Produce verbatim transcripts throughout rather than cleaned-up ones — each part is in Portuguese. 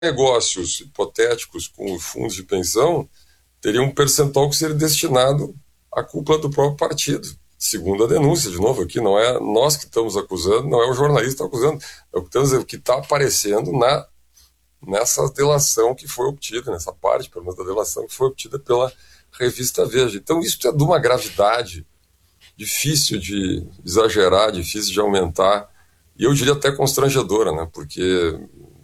negócios hipotéticos com fundos de pensão teria um percentual que seria destinado à cúpula do próprio partido. Segundo a denúncia, de novo, aqui não é nós que estamos acusando, não é o jornalista que está acusando, é o que estamos dizendo, que está aparecendo na, nessa delação que foi obtida, nessa parte, pelo menos da delação que foi obtida pela revista Veja. Então isso é de uma gravidade difícil de exagerar, difícil de aumentar, e eu diria até constrangedora, né? Porque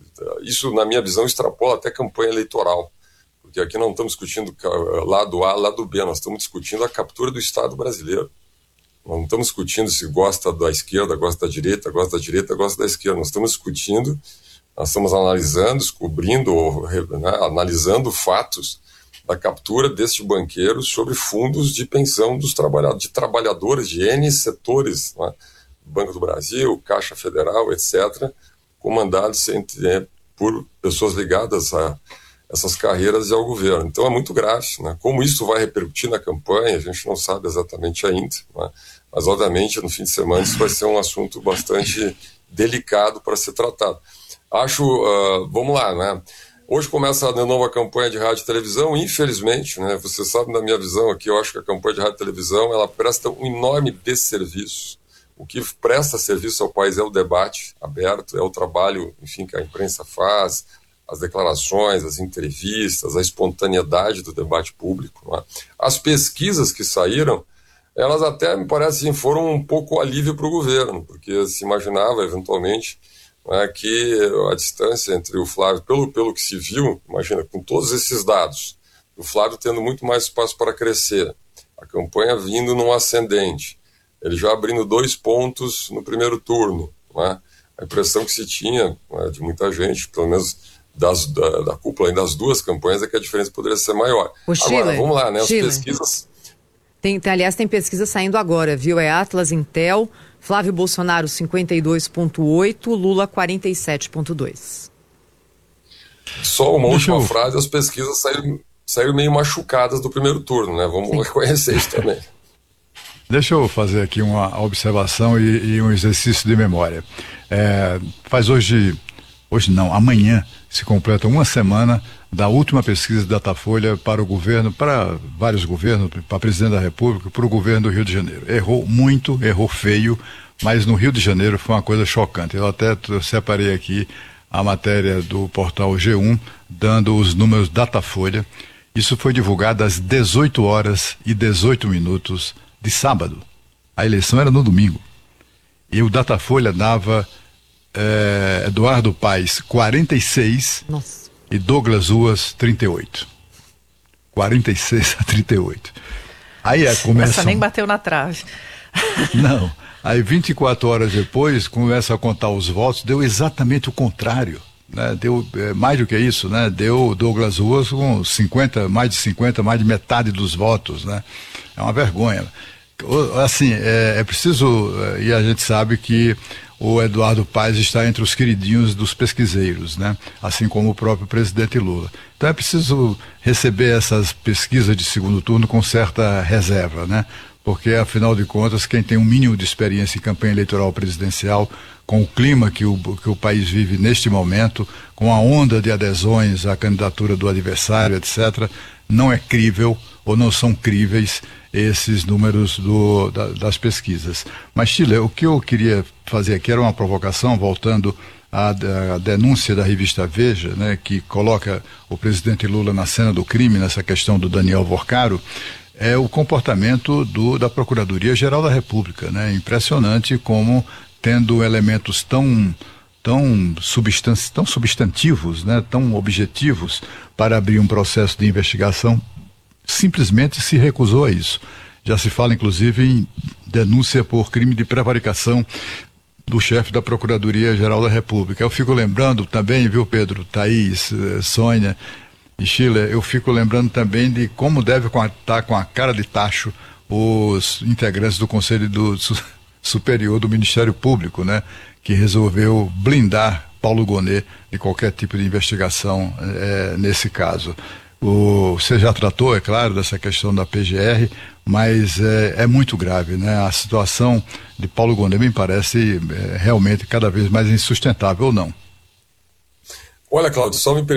isso, na minha visão, extrapola até campanha eleitoral, porque aqui não estamos discutindo lado A, lado B, nós estamos discutindo a captura do Estado brasileiro. Nós não estamos discutindo se gosta da esquerda, gosta da direita, gosta da direita, gosta da esquerda. Nós estamos discutindo, nós estamos analisando, descobrindo, né, analisando fatos da captura deste banqueiro sobre fundos de pensão dos trabalhadores, de trabalhadores de N setores, né, Banco do Brasil, Caixa Federal, etcétera, comandados entre, por pessoas ligadas a essas carreiras e ao governo. Então é muito grave, né? Como isso vai repercutir na campanha, a gente não sabe exatamente ainda, né? Mas obviamente no fim de semana isso vai ser um assunto bastante delicado para ser tratado. Acho, uh, vamos lá, né? Hoje começa a nova campanha de rádio e televisão, infelizmente, né? Você sabe, na minha visão aqui, eu acho que a campanha de rádio e televisão, ela presta um enorme desserviço. O que presta serviço ao país é o debate aberto, é o trabalho, enfim, que a imprensa faz, as declarações, as entrevistas, a espontaneidade do debate público, né? As pesquisas que saíram, elas até, me parece, foram um pouco alívio para o governo, porque se imaginava, eventualmente, né, que a distância entre o Flávio, pelo, pelo que se viu, imagina, com todos esses dados, o Flávio tendo muito mais espaço para crescer, a campanha vindo num ascendente, ele já abrindo dois pontos no primeiro turno, né? A impressão que se tinha, né, de muita gente, pelo menos das, da, da cúpula das duas campanhas, é que a diferença poderia ser maior. O Agora, Chile, vamos lá, né? As Chile. pesquisas... Tem, tem, aliás, tem pesquisa saindo agora, viu? É Atlas, Intel, Flávio Bolsonaro cinquenta e dois vírgula oito, Lula quarenta e sete vírgula dois. Só uma Deixa última eu... frase, as pesquisas saíram, saíram meio machucadas do primeiro turno, né? Vamos Sim. reconhecer isso também. Deixa eu fazer aqui uma observação e, e um exercício de memória. É, faz hoje, hoje não, amanhã se completa uma semana da última pesquisa de Datafolha para o governo, para vários governos, para o presidente da República, para o governo do Rio de Janeiro. Errou muito, errou feio, mas no Rio de Janeiro foi uma coisa chocante. Eu até separei aqui a matéria do portal G um, dando os números Datafolha. Isso foi divulgado às dezoito horas e dezoito minutos de sábado. A eleição era no domingo. E o Datafolha dava eh, Eduardo Paes quarenta e seis Nossa. E Douglas Ruas trinta e oito. quarenta e seis a trinta e oito. Aí é, começa. Essa nem bateu na trave. Não. Aí vinte e quatro horas depois, começa a contar os votos, deu exatamente o contrário. Né? Deu é, mais do que isso, né? Deu Douglas Ruas com cinquenta, mais de cinquenta, mais de metade dos votos, né? É uma vergonha. Assim, é, é preciso, e a gente sabe que o Eduardo Paes está entre os queridinhos dos pesquiseiros, né? Assim como o próprio presidente Lula. Então é preciso receber essas pesquisas de segundo turno com certa reserva, né? Porque, afinal de contas, quem tem um mínimo de experiência em campanha eleitoral presidencial, com o clima que o, que o país vive neste momento, com a onda de adesões à candidatura do adversário, etcétera, não é crível ou não são críveis esses números do, da, das pesquisas. Mas, Chile, o que eu queria fazer aqui era uma provocação, voltando à, à denúncia da revista Veja, né, que coloca o presidente Lula na cena do crime, nessa questão do Daniel Vorcaro, é o comportamento do, da Procuradoria-Geral da República, né? Impressionante como, tendo elementos tão, tão, substan tão substantivos, né? Tão objetivos para abrir um processo de investigação, simplesmente se recusou a isso. Já se fala, inclusive, em denúncia por crime de prevaricação do chefe da Procuradoria-Geral da República. Eu fico lembrando também, viu, Pedro, Thaís, Sônia e Chile, eu fico lembrando também de como deve estar com a cara de tacho os integrantes do Conselho do, su, Superior do Ministério Público, né, que resolveu blindar Paulo Gonet de qualquer tipo de investigação é, nesse caso. O, você já tratou, é claro, dessa questão da P G R, mas é, é muito grave, né? A situação de Paulo Gonet me parece é, realmente cada vez mais insustentável, ou não? Olha, Cláudio, só me